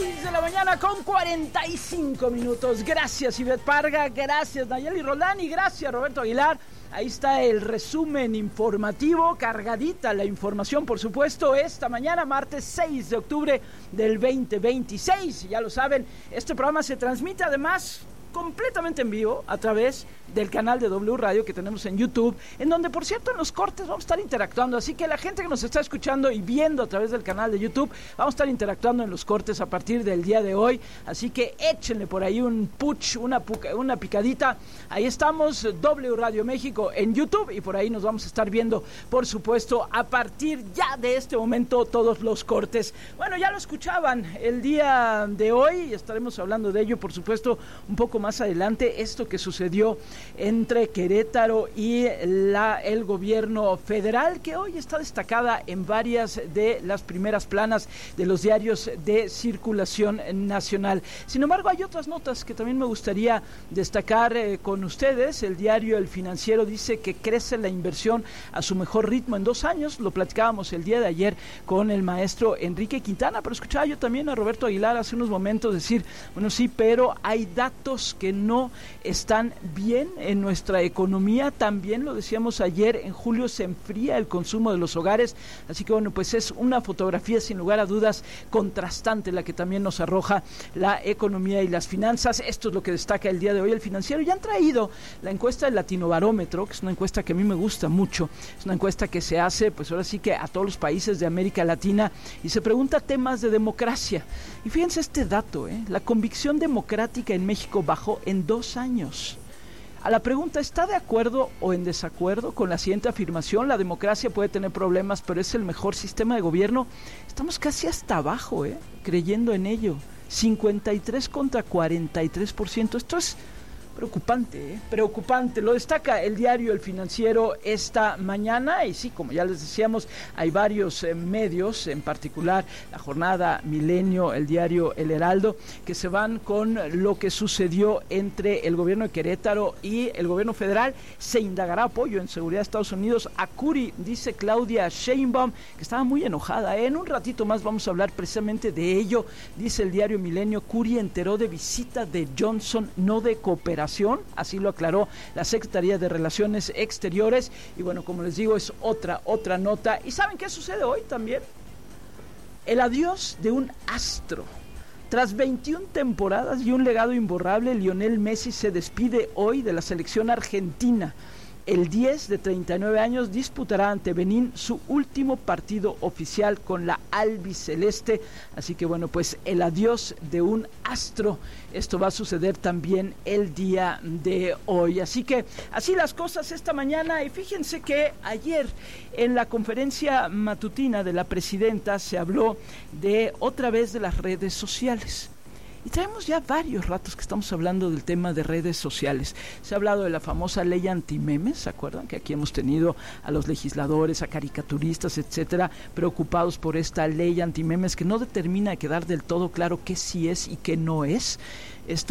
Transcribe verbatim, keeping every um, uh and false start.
seis de la mañana con cuarenta y cinco minutos. Gracias, Ivette Parga, gracias, Nayeli Roldán, y gracias, Roberto Aguilar. Ahí está el resumen informativo, cargadita la información, por supuesto, esta mañana, martes seis de octubre del veinte veintiséis. Ya lo saben, este programa se transmite además completamente en vivo a través del canal de W Radio que tenemos en YouTube, en donde, por cierto, en los cortes vamos a estar interactuando, así que la gente que nos está escuchando y viendo a través del canal de YouTube, vamos a estar interactuando en los cortes a partir del día de hoy, así que échenle por ahí un push, una, una picadita. Ahí estamos, W Radio México en YouTube, y por ahí nos vamos a estar viendo, por supuesto, a partir ya de este momento, todos los cortes. Bueno, ya lo escuchaban el día de hoy, y estaremos hablando de ello, por supuesto, un poco más adelante, esto que sucedió entre Querétaro y la, el gobierno federal, que hoy está destacada en varias de las primeras planas de los diarios de circulación nacional. Sin embargo, hay otras notas que también me gustaría destacar eh, con ustedes. El diario El Financiero dice que crece la inversión a su mejor ritmo en dos años. Lo platicábamos el día de ayer con el maestro Enrique Quintana, pero escuchaba yo también a Roberto Aguilar hace unos momentos decir, bueno, sí, pero hay datos que no están bien en nuestra economía. También lo decíamos ayer, en julio se enfría el consumo de los hogares, así que bueno, pues es una fotografía sin lugar a dudas contrastante la que también nos arroja la economía y las finanzas. Esto es lo que destaca el día de hoy El Financiero. Ya han traído la encuesta del Latinobarómetro, que es una encuesta que a mí me gusta mucho, es una encuesta que se hace pues ahora sí que a todos los países de América Latina, y se pregunta temas de democracia. Y fíjense este dato, ¿eh? La convicción democrática en México bajó en dos años. A la pregunta, ¿está de acuerdo o en desacuerdo con la siguiente afirmación? La democracia puede tener problemas, pero es el mejor sistema de gobierno. Estamos casi hasta abajo, ¿eh? Creyendo en ello. cincuenta y tres contra cuarenta y tres por ciento. Esto es preocupante, ¿eh? Preocupante. Lo destaca el diario El Financiero esta mañana, y sí, como ya les decíamos, hay varios eh, medios, en particular La Jornada, Milenio, el diario El Heraldo, que se van con lo que sucedió entre el gobierno de Querétaro y el gobierno federal. Se indagará apoyo en seguridad de Estados Unidos a Curi, dice Claudia Sheinbaum, que estaba muy enojada, ¿eh? En un ratito más vamos a hablar precisamente de ello. Dice el diario Milenio, Curi enteró de visita de Johnson, no de cooperación. Así lo aclaró la Secretaría de Relaciones Exteriores. Y bueno, como les digo, es otra, otra nota. ¿Y saben qué sucede hoy también? El adiós de un astro. Tras veintiuna temporadas y un legado imborrable, Lionel Messi se despide hoy de la selección argentina. El diez de treinta y nueve años disputará ante Benín su último partido oficial con la albiceleste. Así que bueno, pues el adiós de un astro. Esto va a suceder también el día de hoy. Así que así las cosas esta mañana. Y fíjense que ayer en la conferencia matutina de la presidenta se habló de otra vez de las redes sociales. Y traemos ya varios ratos que estamos hablando del tema de redes sociales. Se ha hablado de la famosa ley antimemes, ¿se acuerdan? Que aquí hemos tenido a los legisladores, a caricaturistas, etcétera, preocupados por esta ley antimemes que no determina de quedar del todo claro qué sí es y qué no es. Esto